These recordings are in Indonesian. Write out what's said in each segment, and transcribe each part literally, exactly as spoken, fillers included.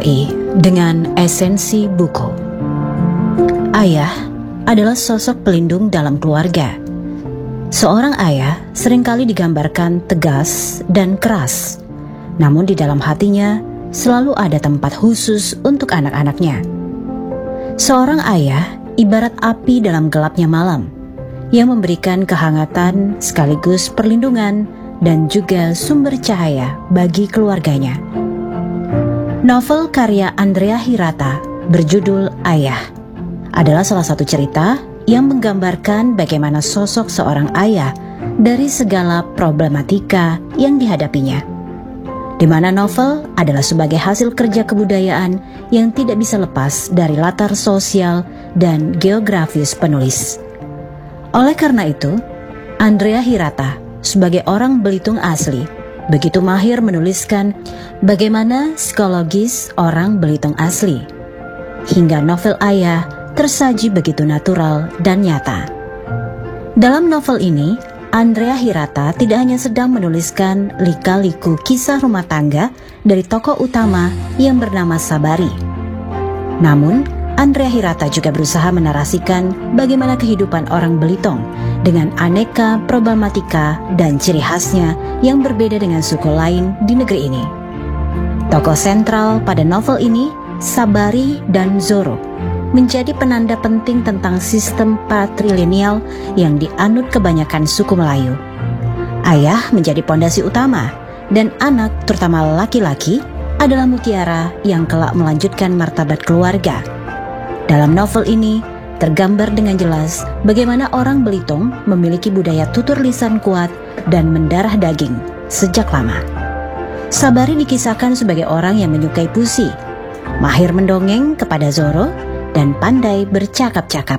R I dengan esensi buku. Ayah adalah sosok pelindung dalam keluarga. Seorang ayah seringkali digambarkan tegas dan keras, namun di dalam hatinya selalu ada tempat khusus untuk anak-anaknya. Seorang ayah ibarat api dalam gelapnya malam, yang memberikan kehangatan sekaligus perlindungan dan juga sumber cahaya bagi keluarganya. Novel karya Andrea Hirata berjudul Ayah adalah salah satu cerita yang menggambarkan bagaimana sosok seorang ayah dari segala problematika yang dihadapinya, di mana novel adalah sebagai hasil kerja kebudayaan yang tidak bisa lepas dari latar sosial dan geografis penulis. Oleh karena itu, Andrea Hirata sebagai orang Belitung asli begitu mahir menuliskan bagaimana psikologis orang Belitung asli, hingga novel Ayah tersaji begitu natural dan nyata. Dalam novel ini, Andrea Hirata tidak hanya sedang menuliskan lika-liku kisah rumah tangga dari tokoh utama yang bernama Sabari. Namun, Andrea Hirata juga berusaha menarasikan bagaimana kehidupan orang Belitung dengan aneka problematika dan ciri khasnya yang berbeda dengan suku lain di negeri ini. Tokoh sentral pada novel ini, Sabari dan Zoro, menjadi penanda penting tentang sistem patrilineal yang dianut kebanyakan suku Melayu. Ayah menjadi pondasi utama, dan anak, terutama laki-laki, adalah mutiara yang kelak melanjutkan martabat keluarga. Dalam novel ini, tergambar dengan jelas bagaimana orang Belitung memiliki budaya tutur lisan kuat dan mendarah daging sejak lama. Sabari dikisahkan sebagai orang yang menyukai puisi, mahir mendongeng kepada Zoro, dan pandai bercakap-cakap.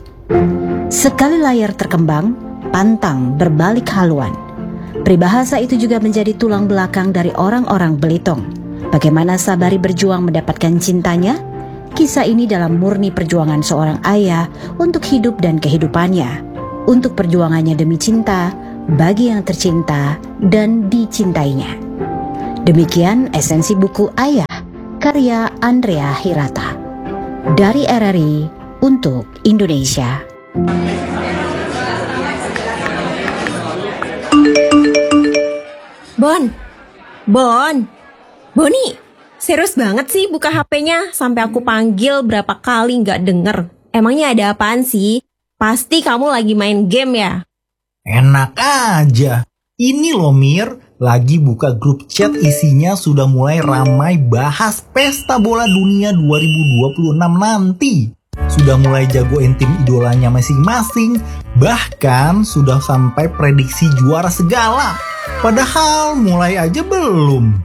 Sekali layar terkembang, pantang berbalik haluan. Peribahasa itu juga menjadi tulang belakang dari orang-orang Belitung. Bagaimana Sabari berjuang mendapatkan cintanya? Kisah ini dalam murni perjuangan seorang ayah untuk hidup dan kehidupannya, untuk perjuangannya demi cinta, bagi yang tercinta dan dicintainya. Demikian esensi buku Ayah, karya Andrea Hirata. Dari R R I untuk Indonesia. Bon, Bon, Boni, serius banget sih buka H P-nya sampai aku panggil berapa kali nggak denger. Emangnya ada apaan sih? Pasti kamu lagi main game ya? Enak aja. Ini loh Mir, lagi buka grup chat isinya sudah mulai ramai bahas pesta bola dunia dua ribu dua puluh enam nanti. Sudah mulai jagoin tim idolanya masing-masing, bahkan sudah sampai prediksi juara segala. Padahal mulai aja belum.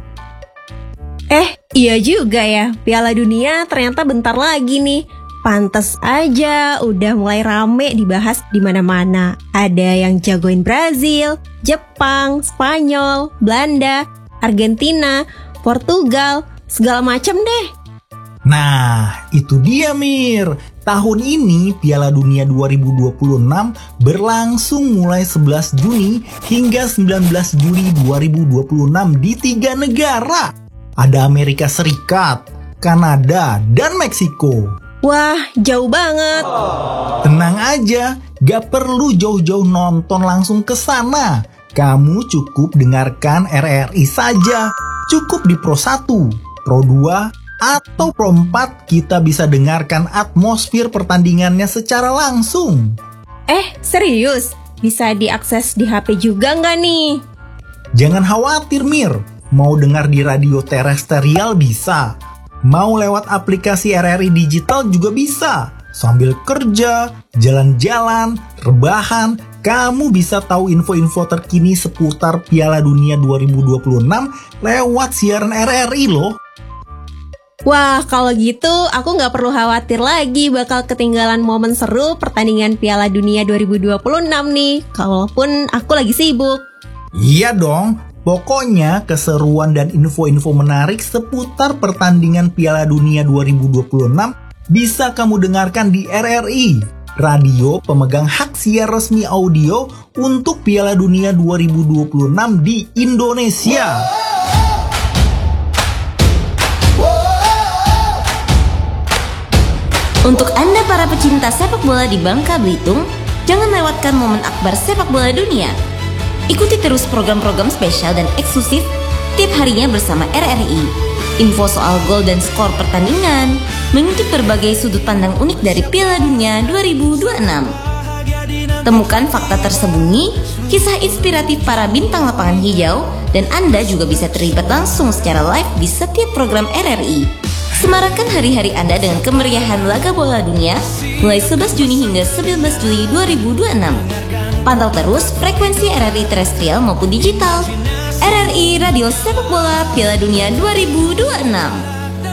Eh, iya juga ya, Piala Dunia ternyata bentar lagi nih. Pantes aja udah mulai rame dibahas di mana-mana. Ada yang jagoin Brazil, Jepang, Spanyol, Belanda, Argentina, Portugal, segala macam deh. Nah, itu dia Mir. Tahun ini Piala Dunia dua ribu dua puluh enam berlangsung mulai sebelas Juni hingga sembilan belas Juli dua ribu dua puluh enam di tiga negara. Ada Amerika Serikat, Kanada, dan Meksiko. Wah, jauh banget. Tenang aja, gak perlu jauh-jauh nonton langsung ke sana. Kamu cukup dengarkan R R I saja. Cukup di Pro satu, Pro dua, atau Pro empat kita bisa dengarkan atmosfer pertandingannya secara langsung. Eh, serius? Bisa diakses di H P juga nggak nih? Jangan khawatir Mir, mau dengar di radio terestrial bisa. Mau lewat aplikasi R R I digital juga bisa. Sambil kerja, jalan-jalan, rebahan, kamu bisa tahu info-info terkini seputar Piala Dunia dua ribu dua puluh enam lewat siaran R R I loh. Wah, kalau gitu aku nggak perlu khawatir lagi bakal ketinggalan momen seru pertandingan Piala Dunia dua ribu dua puluh enam nih, kalaupun aku lagi sibuk. Iya dong. Pokoknya keseruan dan info-info menarik seputar pertandingan Piala Dunia dua ribu dua puluh enam bisa kamu dengarkan di R R I, radio pemegang hak siar resmi audio untuk Piala Dunia dua ribu dua puluh enam di Indonesia. Untuk Anda para pecinta sepak bola di Bangka Belitung, jangan lewatkan momen akbar sepak bola dunia. Ikuti terus program-program spesial dan eksklusif tiap harinya bersama R R I. Info soal gol dan skor pertandingan, mengintip berbagai sudut pandang unik dari Piala Dunia dua ribu dua puluh enam. Temukan fakta tersembunyi, kisah inspiratif para bintang lapangan hijau, dan Anda juga bisa terlibat langsung secara live di setiap program R R I. Semarakkan hari-hari Anda dengan kemeriahan laga bola dunia mulai sebelas Juni hingga sembilan belas Juli dua ribu dua puluh enam. Pantau terus frekuensi R R I terestrial maupun digital. R R I Radio Sepak Bola Piala Dunia dua ribu dua puluh enam.